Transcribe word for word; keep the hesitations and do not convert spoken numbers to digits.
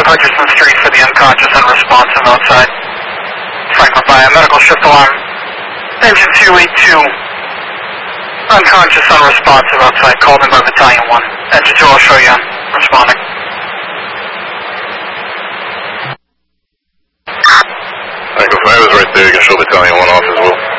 five Hutcherson Street for the unconscious unresponsive outside. Franklin by a medical shift alarm. Engine two eighty-two. Unconscious unresponsive outside. Called in by Battalion one. Engine two, I'll show you. Responding. Echo five is right there. You can show Battalion one off as well.